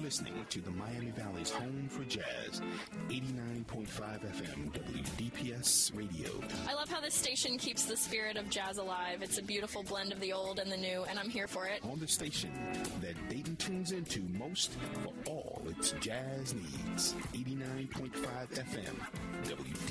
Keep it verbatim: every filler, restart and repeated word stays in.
listening to the Miami Valley's home for jazz, eighty-nine point five F M W D P S Radio. I love how this station keeps the spirit of jazz alive. It's a beautiful blend of the old and the new, and I'm here for it. On the station that Dayton tunes into most for all its jazz needs, eighty-nine point five F M W D